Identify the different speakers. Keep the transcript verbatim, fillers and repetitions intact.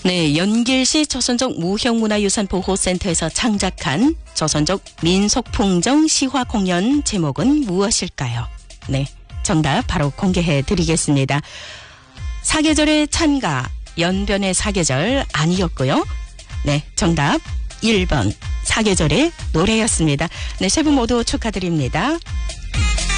Speaker 1: 네, 연길시 조선족 무형문화유산보호센터에서 창작한 조선족 민속풍정 시화 공연 제목은 무엇일까요? 네, 정답 바로 공개해 드리겠습니다. 사계절의 찬가, 연변의 사계절 아니었고요. 네, 정답 일 번 사계절의 노래였습니다. 네, 세 분 모두 축하드립니다.